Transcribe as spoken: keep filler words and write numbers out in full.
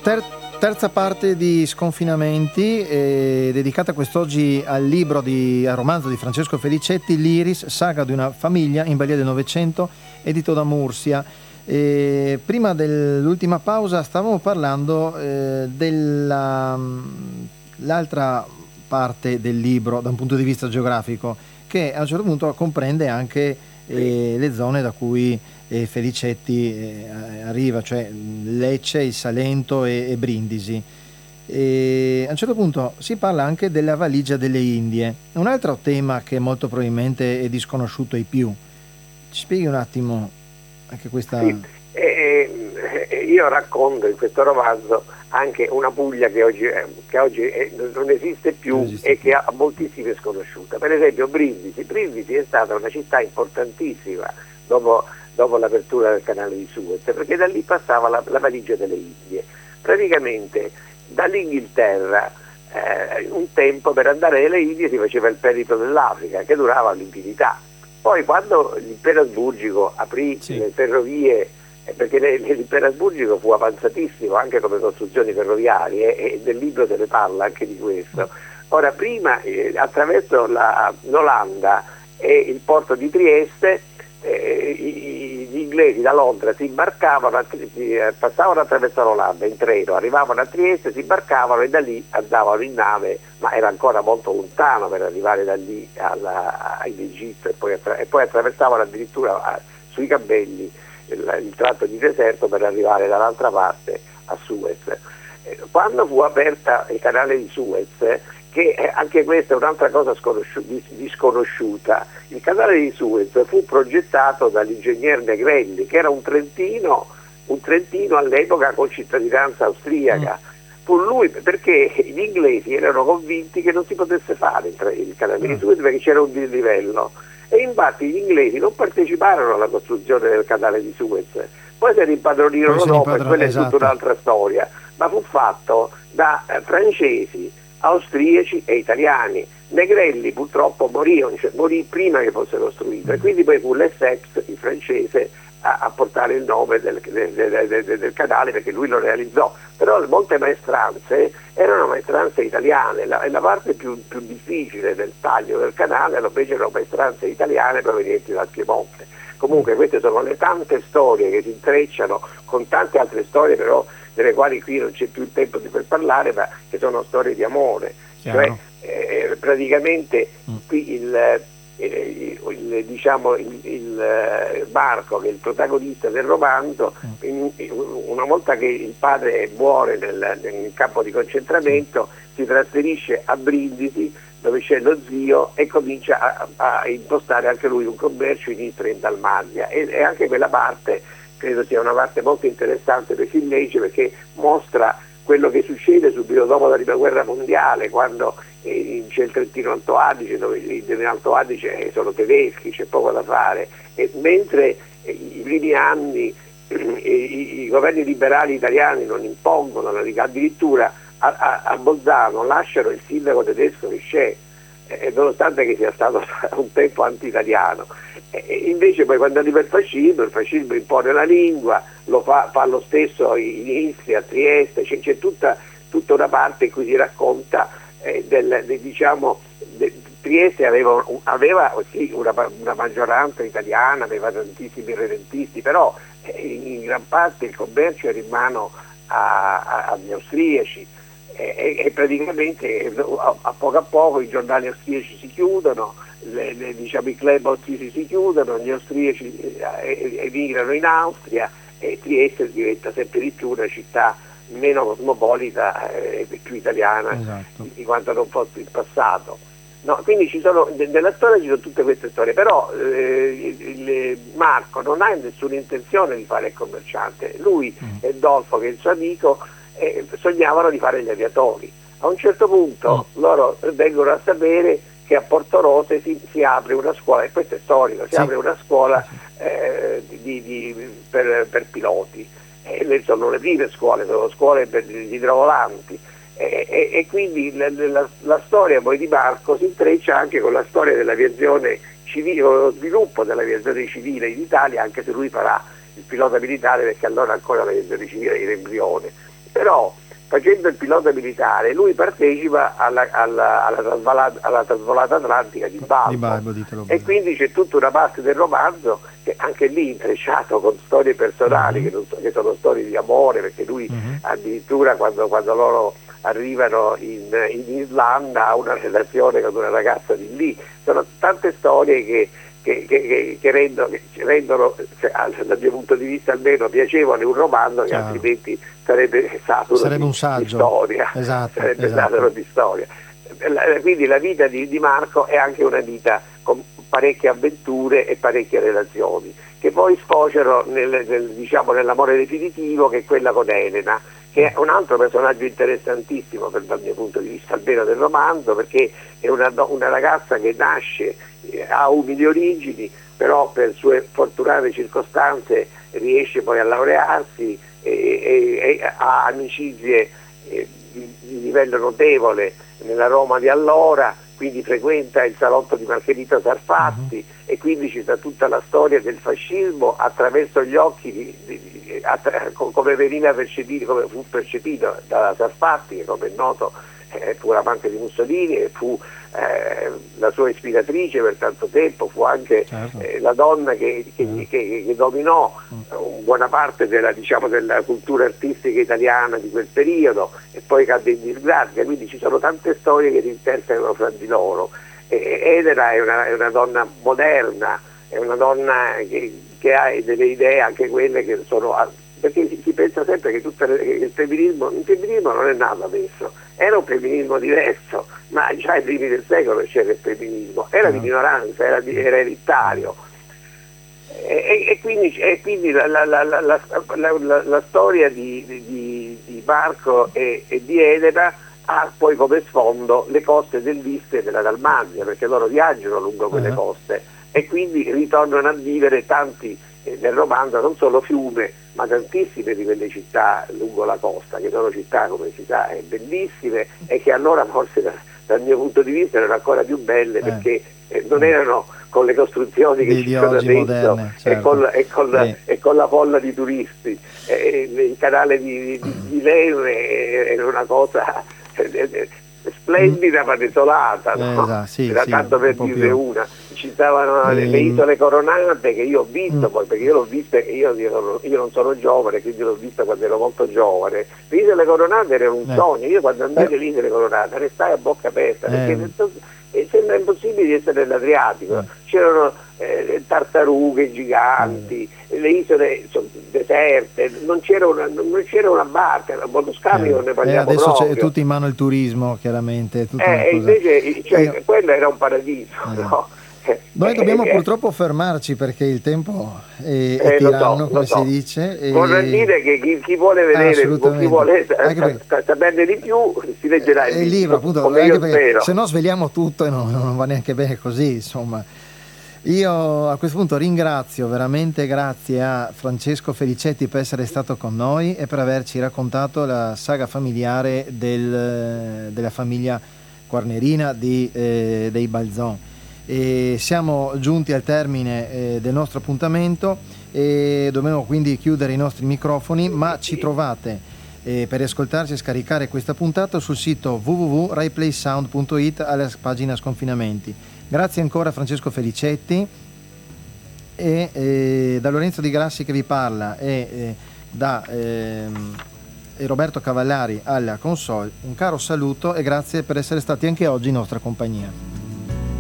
ter- terza parte di Sconfinamenti, eh, dedicata quest'oggi al libro di, al romanzo di Francesco Felicetti, L'Iris, saga di una famiglia in Balia del Novecento, edito da Mursia. Eh, prima dell'ultima pausa stavamo parlando eh, della l'altra parte del libro da un punto di vista geografico, che a un certo punto comprende anche eh, le zone da cui eh, Felicetti eh, arriva, cioè Lecce, il Salento e, e Brindisi. E a un certo punto si parla anche della valigia delle Indie, un altro tema che molto probabilmente è disconosciuto ai più. Ci spieghi un attimo anche questa... Sì, eh, eh, io racconto in questo romanzo anche una Puglia che oggi, eh, che oggi eh, non esiste più non esiste e più. Che ha moltissime sconosciute. Per esempio Brindisi. Brindisi è stata una città importantissima dopo, dopo l'apertura del canale di Suez, perché da lì passava la, la valigia delle Indie. Praticamente dall'Inghilterra eh, un tempo per andare alle Indie si faceva il periplo dell'Africa, che durava all'infinità. Poi quando l'impero asburgico aprì sì. le ferrovie, eh, perché l'impero asburgico fu avanzatissimo anche come costruzioni ferroviarie, e, e nel libro se ne parla anche di questo. Ora prima eh, attraverso la, l'Olanda e il porto di Trieste eh, gli inglesi da Londra si imbarcavano, si, eh, passavano attraverso l'Olanda in treno, arrivavano a Trieste, si imbarcavano e da lì andavano in nave, ma era ancora molto lontano per arrivare da lì alla, in Egitto, e poi, attra- e poi attraversavano addirittura a, sui cammelli il, il tratto di deserto per arrivare dall'altra parte a Suez. Eh, quando fu aperta il canale di Suez, che eh, anche questa è un'altra cosa sconosciu- disconosciuta, il canale di Suez fu progettato dall'ingegner Negrelli, che era un trentino, un trentino all'epoca con cittadinanza austriaca. Mm. Fu lui, perché gli inglesi erano convinti che non si potesse fare il canale mm. di Suez perché c'era un dislivello, e infatti gli inglesi non parteciparono alla costruzione del canale di Suez, poi se ne impadronirono dopo, e quella esatto. è tutta un'altra storia, ma fu fatto da eh, francesi, austriaci e italiani. Negrelli purtroppo morì, cioè morì prima che fosse costruito, mm. e quindi poi fu l'Essex, il francese, a, a portare il nome del, del, del, del, del canale, perché lui lo realizzò. Però molte maestranze erano maestranze italiane, la, la parte più, più difficile del taglio del canale lo fecero maestranze italiane provenienti dal Piemonte. Comunque queste sono le tante storie che si intrecciano con tante altre storie, però delle quali qui non c'è più il tempo di per parlare, ma che sono storie di amore. Chiaro. Cioè eh, praticamente mm. qui il, il, il, diciamo, il, il Marco, che è il protagonista del romanzo, mm. in, in, una volta che il padre muore nel, nel campo di concentramento, mm. si trasferisce a Brindisi, dove c'è lo zio, e comincia a, a impostare anche lui un commercio in Istria e in Dalmazia, e, e anche quella parte credo sia una parte molto interessante per chi legge, perché mostra quello che succede subito dopo la prima guerra mondiale, quando eh, c'è il Trentino Alto Adige, dove nell'Alto Adige sono tedeschi, c'è poco da fare, e mentre eh, i primi anni eh, i, i governi liberali italiani non impongono, addirittura a, a, a Bolzano lasciano il sindaco tedesco che c'è, eh, nonostante che sia stato un tempo anti-italiano. E invece poi quando arriva il fascismo, il fascismo impone la lingua, lo fa, fa lo stesso in Istria, a Trieste, c'è, c'è tutta, tutta una parte in cui si racconta eh, del, del, diciamo, de, Trieste aveva, aveva sì, una, una maggioranza italiana, aveva tantissimi redentisti, però eh, in gran parte il commercio era in mano a, a, agli austriaci, e, e praticamente a, a poco a poco i giornali austriaci si chiudono, Le, le, diciamo, i club austriaci si chiudono, gli austriaci eh, emigrano in Austria, e Trieste diventa sempre di più una città meno cosmopolita e eh, più italiana, esatto. di, di quanto non fosse in passato. No, quindi ci sono, nella storia ci sono tutte queste storie, però eh, il, il Marco non ha nessuna intenzione di fare il commerciante, lui mm. e Dolfo, che è il suo amico, eh, sognavano di fare gli aviatori. A un certo punto mm. loro vengono a sapere che a Porto Rose si, si apre una scuola, e questo è storico, si sì. apre una scuola eh, di, di, per, per piloti, e le, sono le prime scuole, sono scuole per gli idrovolanti, e, e, e quindi la, la, la storia poi di Marco si intreccia anche con la storia dell'aviazione civile, con lo sviluppo dell'aviazione civile in Italia, anche se lui farà il pilota militare, perché allora ancora l'aviazione civile era in embrione. però facendo il pilota militare lui partecipa alla, alla, alla, trasvolata, alla trasvolata atlantica di Balbo, di Balbo ditelo e quindi c'è tutta una parte del romanzo che anche lì intrecciato con storie personali, uh-huh. che, non so, che sono storie di amore, perché lui uh-huh. addirittura quando, quando loro arrivano in, in Islanda ha una relazione con una ragazza di lì. Sono tante storie che Che, che, che, rendono, che rendono cioè, dal mio punto di vista almeno piacevole un romanzo che Chiaro. altrimenti sarebbe saturo sarebbe di, un saggio. di storia, esatto, sarebbe esatto. saturo di storia. Quindi la vita di, di Marco è anche una vita con parecchie avventure e parecchie relazioni che poi sfociano nel, nel, diciamo, nell'amore definitivo, che è quella con Elena, che è un altro personaggio interessantissimo per, dal mio punto di vista almeno del romanzo, perché è una, una ragazza che nasce, eh, ha umili origini, però per sue fortunate circostanze riesce poi a laurearsi e, e, e ha amicizie eh, di, di livello notevole nella Roma di allora, quindi frequenta il salotto di Margherita Sarfatti, uh-huh. e quindi ci sta tutta la storia del fascismo attraverso gli occhi di, di, di, attra- come veniva percepito, come fu percepito dalla Sarfatti, che come è noto eh, fu l'amante di Mussolini e fu eh, la sua ispiratrice per tanto tempo, fu anche certo. eh, la donna che, che, uh-huh. che, che dominò uh, buona parte della, diciamo, della cultura artistica italiana di quel periodo, e poi cadde in disgrazia, quindi ci sono tante storie che si intersecano fra di loro. E Elena è una, è una donna moderna, è una donna che, che ha delle idee anche quelle che sono, perché si, si pensa sempre che, tutte le, che il femminismo il femminismo non è nato adesso, era un femminismo diverso, ma già ai primi del secolo c'era il femminismo, era di minoranza, era, di, era elitario, e, e quindi, e quindi la, la, la, la, la, la, la storia di, di, di Marco e, e di Elena ha poi come sfondo le coste del Viste e della Dalmazia, perché loro viaggiano lungo quelle uh-huh. coste e quindi ritornano a vivere tanti eh, nel romanzo non solo Fiume, ma tantissime di quelle città lungo la costa, che sono città, come si sa, bellissime, e che allora forse da, dal mio punto di vista erano ancora più belle, eh. perché eh, non erano con le costruzioni che di, ci sono adesso, moderne, certo. e, con, e, con, eh. e con la folla di turisti. Eh, il canale di, di, di Leume era una cosa splendida ma desolata, no? Esatto, sì, era sì, tanto per un dirne una. Ci stavano le, ehm. le isole Coronate, che io ho visto mm. poi, perché io l'ho vista, io, io, sono, io non sono giovane, quindi l'ho vista quando ero molto giovane. Le isole Coronate erano un eh. sogno, io quando andai alle isole Coronate restai a bocca aperta, perché eh. e sembra impossibile di essere nell'Adriatico, eh. c'erano eh, tartarughe giganti, eh. le isole sono deserte, non c'era una, non c'era una barca, a Botoscami eh. non ne parliamo eh, adesso proprio. c'è tutto in mano il turismo, chiaramente, tutta eh, una cosa. invece cioè, eh. quello era un paradiso, eh. no? Noi dobbiamo eh, purtroppo fermarci perché il tempo è, è eh, tiranno, so, come so. si dice. E... Vorrei dire che chi, chi vuole vedere, chi vuole saperne di più, si leggerà il, il libro, appunto, come anche io perché spero. se no sveliamo tutto e non, non va neanche bene così, insomma. Io a questo punto ringrazio, veramente grazie a Francesco Felicetti per essere stato con noi e per averci raccontato la saga familiare del, della famiglia Quarnerina di, eh, dei Balzon. E siamo giunti al termine eh, del nostro appuntamento e dobbiamo quindi chiudere i nostri microfoni, ma ci trovate eh, per ascoltarci e scaricare questa puntata sul sito w w w punto rai play sound punto i t alla pagina Sconfinamenti. Grazie ancora a Francesco Felicetti e eh, da Lorenzo Di Grassi che vi parla e eh, da ehm, e Roberto Cavallari alla console un caro saluto e grazie per essere stati anche oggi in nostra compagnia.